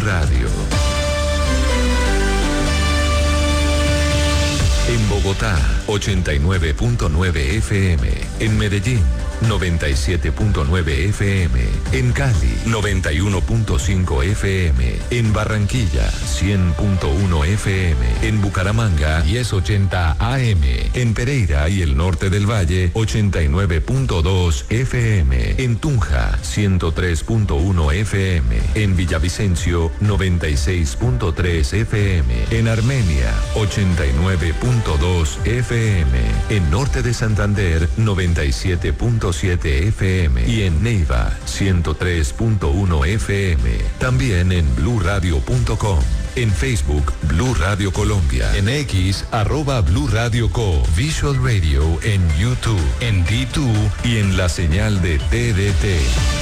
Radio. En Bogotá, 89.9 FM. En Medellín, 97.9 FM. En Cali, 91.5 FM. En Barranquilla, 100.1 FM. En Bucaramanga, 1080 AM. En Pereira y el norte del Valle, 89.2 FM. En Tunja, 103.1 FM. En Villavicencio, 96.3 FM. En Armenia, 89.2 FM. En Norte de Santander, 97.7 FM. Y en Neiva, 103.1 FM. También en bluradio.com. En Facebook, Blue Radio Colombia. En X, @Blue Radio Co. Visual Radio en YouTube, en D2 y en la señal de TDT.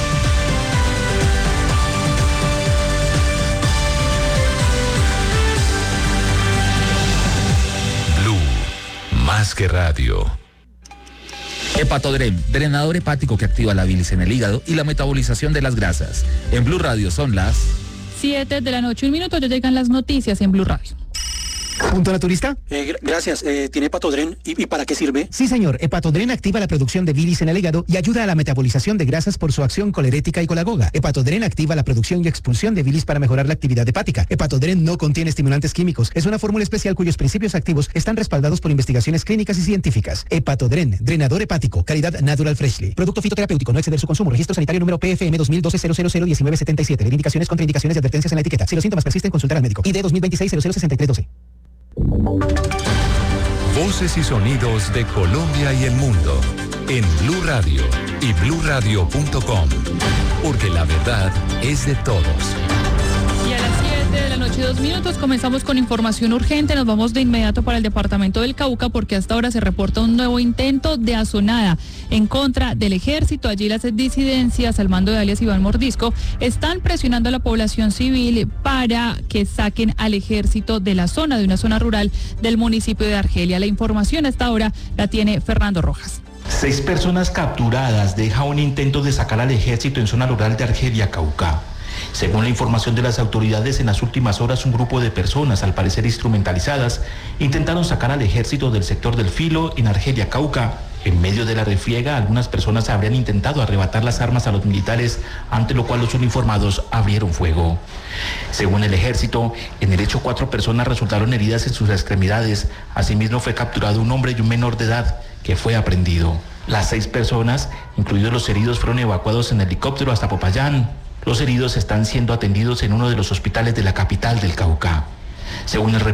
Más que radio. Hepatodren, drenador hepático que activa la bilis en el hígado y la metabolización de las grasas. En Blue Radio son las 7 de la noche, 1 minuto, ya llegan las noticias en Blue Radio. ¿Punto naturista? Gracias. ¿Tiene Hepatodren? ¿Y para qué sirve? Sí, señor. Hepatodren activa la producción de bilis en el hígado y ayuda a la metabolización de grasas por su acción colerética y colagoga. Hepatodren activa la producción y expulsión de bilis para mejorar la actividad hepática. Hepatodren no contiene estimulantes químicos. Es una fórmula especial cuyos principios activos están respaldados por investigaciones clínicas y científicas. Hepatodren, drenador hepático, calidad Natural Freshly. Producto fitoterapéutico, no exceder su consumo. Registro sanitario número PFM 2012-001977. Ver indicaciones, contraindicaciones y advertencias en la etiqueta. Si los síntomas persisten, consultar al médico. ID 2026-006312. Voces y sonidos de Colombia y el mundo en Blue Radio y bluradio.com, porque la verdad es de todos. Y a las 7 de la noche, 2 minutos, comenzamos con información urgente. Nos vamos de inmediato para el departamento del Cauca porque hasta ahora se reporta un nuevo intento de asonada en contra del ejército. Allí las disidencias al mando de alias Iván Mordisco están presionando a la población civil para que saquen al ejército de la zona, de una zona rural del municipio de Argelia. La información hasta ahora la tiene Fernando Rojas. 6 personas capturadas deja un intento de sacar al ejército en zona rural de Argelia, Cauca. Según la información de las autoridades, en las últimas horas un grupo de personas, al parecer instrumentalizadas, intentaron sacar al ejército del sector del Filo en Argelia, Cauca. En medio de la refriega, algunas personas habrían intentado arrebatar las armas a los militares, ante lo cual los uniformados abrieron fuego. Según el ejército, en el hecho 4 personas resultaron heridas en sus extremidades. Asimismo fue capturado un hombre y un menor de edad, que fue aprehendido. Las 6 personas, incluidos los heridos, fueron evacuados en helicóptero hasta Popayán. Los heridos están siendo atendidos en uno de los hospitales de la capital del Cauca. Según el